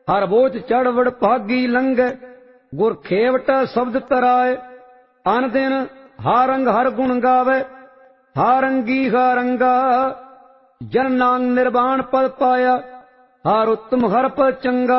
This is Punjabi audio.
ਹਰ ਬੋਝ ਚੜਵੜ ਭਾਗੀ ਲੰਘੈ, ਗੁਰ ਖੇਵਟਾ ਸ਼ਬਦ ਤਰਾਏ। ਅਨ ਦਿਨ ਹਰ ਅੰਗ ਹਰ ਗੁਣ ਗਾਵੇ, ਹਰ ਅੰਗੀ ਹਰ ਅੰਗਾ। ਜਨ ਨਾਨਕ ਨਿਰਵਾਣ ਪਦ ਪਾਇਆ, ਹਰ ਉਤਮ ਹਰ ਪਦ ਚੰਗਾ।